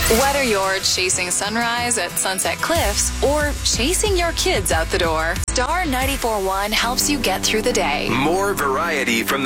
Whether you're chasing sunrise at Sunset Cliffs or chasing your kids out the door, Star 94.1 helps you get through the day. More variety from the